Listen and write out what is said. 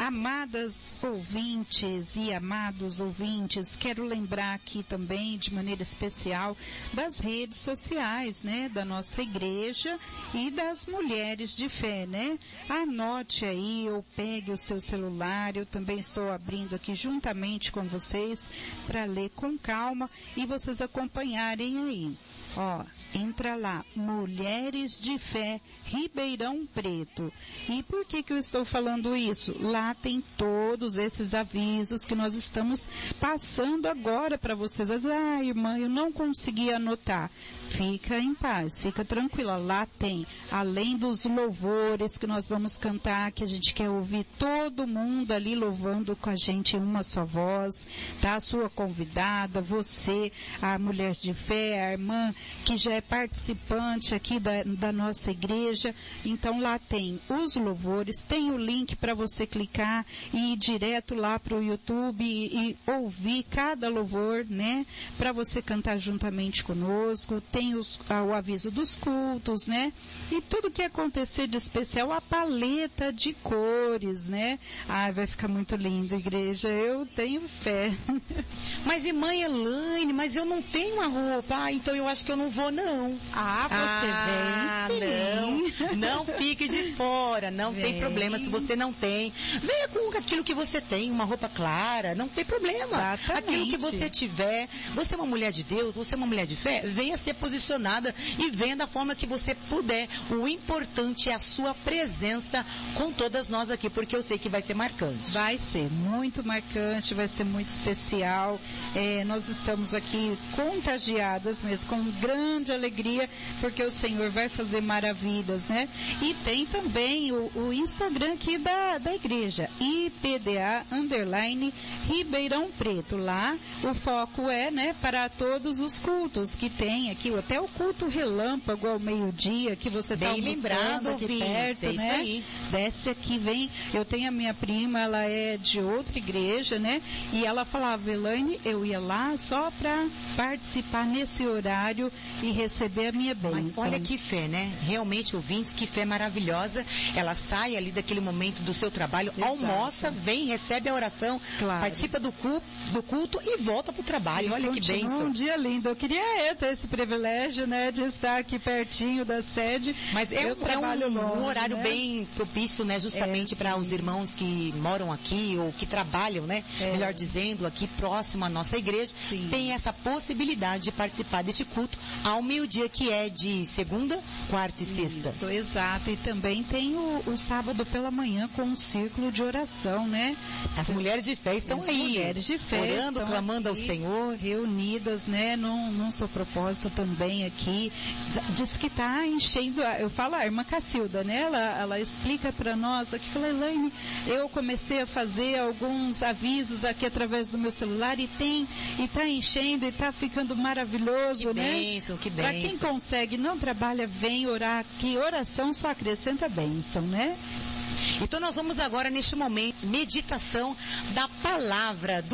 Amadas ouvintes e amados ouvintes, quero lembrar aqui também, de maneira especial, das redes sociais, né, da nossa igreja e das mulheres de fé, né? Anote aí ou pegue o seu celular, eu também estou abrindo aqui juntamente com vocês para ler com calma e vocês acompanharem aí. Ó, entra lá, Mulheres de Fé, Ribeirão Preto. E por que eu estou falando isso? Lá tem todos esses avisos que nós estamos passando agora para vocês. Ah, irmã, eu não consegui anotar. Fica em paz, fica tranquila. Lá tem, além dos louvores que nós vamos cantar, que a gente quer ouvir todo mundo ali louvando com a gente em uma só voz, tá? A sua convidada, você, a mulher de fé, a irmã que já é participante aqui da nossa igreja. Então lá tem os louvores, tem o link para você clicar e ir direto lá para o YouTube e ouvir cada louvor, né? Para você cantar juntamente conosco. Tem o aviso dos cultos, né? E tudo que acontecer de especial, a paleta de cores, né? Ah, vai ficar muito lindo, igreja. Eu tenho fé. Mas irmã Elaine, mas eu não tenho uma roupa. Ah, então eu acho que eu não vou, não. Ah, você vem sim. Não fique de fora, não tem problema se você não tem. Venha com aquilo que você tem, uma roupa clara, não tem problema. Exatamente. Aquilo que você tiver, você é uma mulher de Deus, você é uma mulher de fé, venha ser posicionada e venha da forma que você puder. O importante é a sua presença com todas nós aqui, porque eu sei que vai ser marcante. Vai ser muito marcante, vai ser muito especial. Nós estamos aqui contagiadas mesmo, com grande alegria, porque o Senhor vai fazer maravilhas, né? E tem também o Instagram aqui da igreja, IPDA Ribeirão Preto. Lá o foco é, né, para todos os cultos que tem aqui, até o culto relâmpago ao meio-dia, que você está lembrando aqui perto, né? Isso aí. Desce aqui, vem. Eu tenho a minha prima, ela é de outra igreja, né? E ela falava, Elaine, eu ia lá só para participar nesse horário e receber a minha bênção. Mas olha que fé, né? Realmente, ouvintes, que fé maravilhosa. Ela sai ali daquele momento do seu trabalho, exato, almoça, vem, recebe a oração, claro, participa do culto e volta para o trabalho. E olha que bênção. Um dia lindo. Eu queria ter esse privilégio, né, de estar aqui pertinho da sede. Mas um horário, né, bem propício, né, justamente para os irmãos que moram aqui ou que trabalham, né, melhor dizendo, aqui próximo à nossa igreja, sim, tem essa possibilidade de participar deste culto ao meio-dia, que é de segunda, quarta e sexta. Isso, exato. E também tem o sábado pela manhã com um círculo de oração, né? As mulheres de fé estão aí, mulheres de fé orando, clamando ao Senhor, reunidas, né, num seu propósito também aqui. Diz que está enchendo, eu falo, a irmã Cacilda, né? Ela explica para nós aqui, fala, Elaine, eu comecei a fazer alguns avisos aqui através do meu celular e está enchendo e está ficando maravilhoso, que né? Bênção, que bênção. Para quem consegue, não trabalha, vem orar, que oração só acrescenta bênção, né? Então nós vamos agora, neste momento, meditação da palavra do